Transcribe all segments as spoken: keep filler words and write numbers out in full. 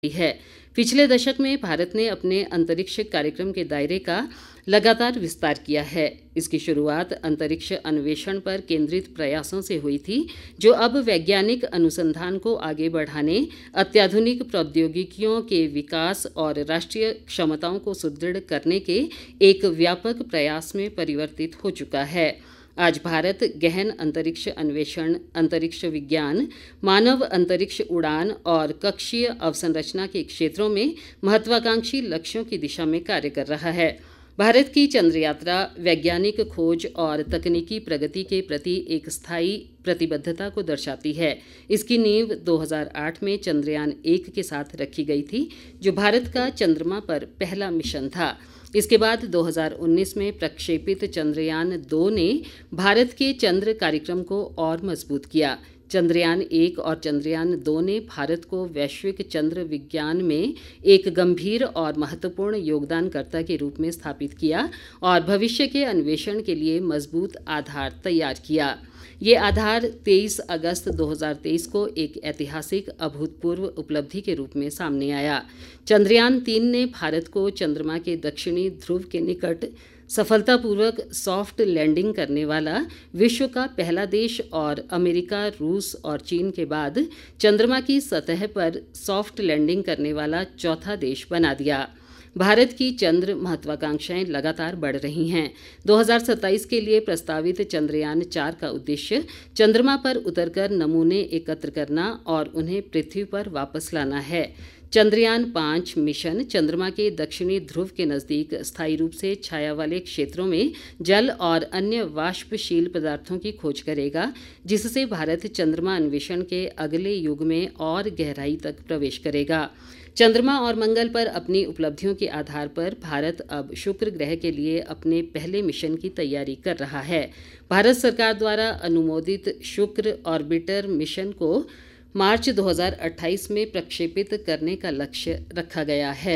है। पिछले दशक में भारत ने अपने अंतरिक्ष कार्यक्रम के दायरे का लगातार विस्तार किया है। इसकी शुरुआत अंतरिक्ष अन्वेषण पर केंद्रित प्रयासों से हुई थी, जो अब वैज्ञानिक अनुसंधान को आगे बढ़ाने, अत्याधुनिक प्रौद्योगिकियों के विकास और राष्ट्रीय क्षमताओं को सुदृढ़ करने के एक व्यापक प्रयास में परिवर्तित हो चुका है। आज भारत गहन अंतरिक्ष अन्वेषण, अंतरिक्ष विज्ञान, मानव अंतरिक्ष उड़ान और कक्षीय अवसंरचना के क्षेत्रों में महत्वाकांक्षी लक्ष्यों की दिशा में कार्य कर रहा है। भारत की चंद्र यात्रा वैज्ञानिक खोज और तकनीकी प्रगति के प्रति एक स्थायी प्रतिबद्धता को दर्शाती है। इसकी नींव दो हज़ार आठ में चंद्रयान एक के साथ रखी गई थी, जो भारत का चंद्रमा पर पहला मिशन था। इसके बाद दो हज़ार उन्नीस में प्रक्षेपित चंद्रयान दो ने भारत के चंद्र कार्यक्रम को और मजबूत किया। चंद्रयान एक और चंद्रयान दो ने भारत को वैश्विक चंद्र विज्ञान में एक गंभीर और महत्वपूर्ण योगदानकर्ता के रूप में स्थापित किया और भविष्य के अन्वेषण के लिए मजबूत आधार तैयार किया। ये आधार तेईस अगस्त दो हज़ार तेईस को एक ऐतिहासिक अभूतपूर्व उपलब्धि के रूप में सामने आया। चंद्रयान तीन ने भारत को चंद्रमा के दक्षिणी ध्रुव के निकट सफलतापूर्वक सॉफ्ट लैंडिंग करने वाला विश्व का पहला देश और अमेरिका, रूस और चीन के बाद चंद्रमा की सतह पर सॉफ्ट लैंडिंग करने वाला चौथा देश बना दिया। भारत की चंद्र महत्वाकांक्षाएं लगातार बढ़ रही हैं। दो हज़ार सत्ताईस के लिए प्रस्तावित चंद्रयान चार का उद्देश्य चंद्रमा पर उतरकर नमूने एकत्र करना और उन्हें पृथ्वी पर वापस लाना है। चंद्रयान पाँच मिशन चंद्रमा के दक्षिणी ध्रुव के नज़दीक स्थायी रूप से छाया वाले क्षेत्रों में जल और अन्य वाष्पशील पदार्थों की खोज करेगा, जिससे भारत चंद्रमा अन्वेषण के अगले युग में और गहराई तक प्रवेश करेगा। चंद्रमा और मंगल पर अपनी उपलब्धियों के आधार पर भारत अब शुक्र ग्रह के लिए अपने पहले मिशन की तैयारी कर रहा है। भारत सरकार द्वारा अनुमोदित शुक्र ऑर्बिटर मिशन को मार्च दो हज़ार अट्ठाईस में प्रक्षेपित करने का लक्ष्य रखा गया है।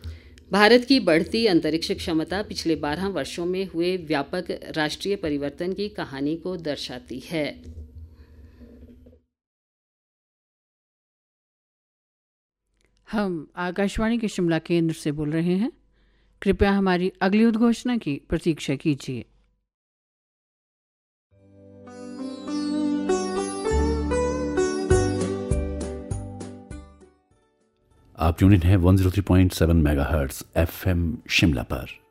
भारत की बढ़ती अंतरिक्ष क्षमता पिछले बारह वर्षों में हुए व्यापक राष्ट्रीय परिवर्तन की कहानी को दर्शाती है। हम आकाशवाणी के शिमला केंद्र से बोल रहे हैं। कृपया हमारी अगली उद्घोषणा की प्रतीक्षा कीजिए। आप ट्यून इन है एक सौ तीन पॉइंट सात मेगाहर्ट्ज़ एफएम शिमला पर।